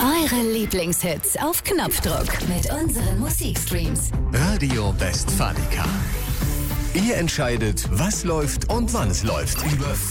Eure Lieblingshits auf Knopfdruck mit unseren Musikstreams. Radio Westfalica. Ihr entscheidet, was läuft und wann es läuft. Über